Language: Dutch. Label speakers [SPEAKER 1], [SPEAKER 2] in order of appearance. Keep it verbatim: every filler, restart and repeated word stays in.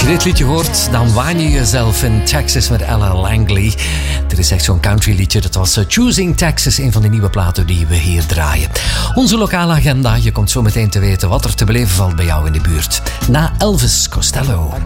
[SPEAKER 1] Dit liedje hoort, dan waan je jezelf in Texas met Ella Langley. Dit is echt zo'n country liedje. Dat was Choosing Texas, een van de nieuwe platen die we hier draaien. Onze lokale agenda. Je komt zo meteen te weten wat er te beleven valt bij jou in de buurt. Na Elvis Costello.